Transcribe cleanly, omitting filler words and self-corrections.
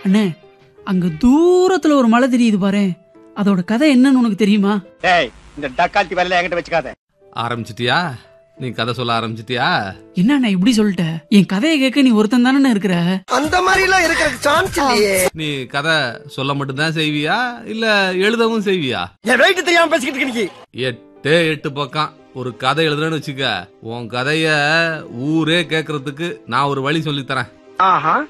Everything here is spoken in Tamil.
அண்ணே, அங்க தூரத்துல ஒரு மலை தெரியுது பாரு, அதோட கதை என்னன்னு உனக்கு தெரியுமா? இந்த டக்கால்ட்டி வேலையில என்கிட்ட வச்சுக்காத. ஆரம்பிச்சிட்டியா? நீ கதை சொல்ல ஆரம்பிச்சிட்டியா? என்ன இப்படி சொல்லிட்ட? என் கதையை கேட்க நீ ஒருத்தன் தானே இருக்கிற. அந்த மாதிரி எல்லாம் இருக்கிற சான்ஸ் இல்லையே. நீ கதை சொல்ல மட்டும்தான் செய்வியா இல்ல எழுதவும் செய்வியா? என் வெயிட் தெரியாம பேசிக்கிட்டு இருக்கீங்க. 8 பக்கம் ஒரு கதை எழுதுறேன்னு வச்சுக்க, உன் கதைய ஊரே கேக்குறதுக்கு நான் ஒரு வழி சொல்லித்தரேன். ஆஹா.